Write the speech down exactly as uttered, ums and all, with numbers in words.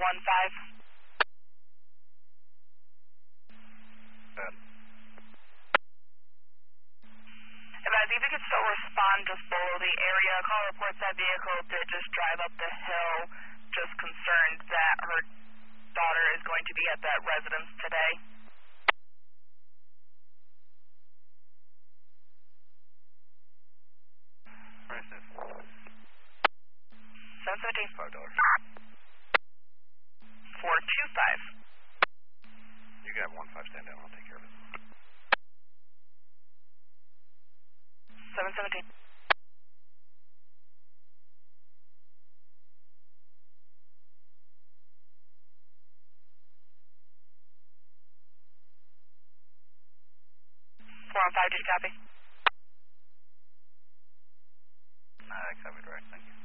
one five. Good. Advise if you could still respond just below the area. Call reports that vehicle did just drive up the hill. Just concerned that her daughter is going to be at that residence today. Where is this? seven seventeen. Five dollars. four two five. You can have one five stand down. I'll take care of it. seven seventeen. four one five, did you copy? I covered right. Thank you.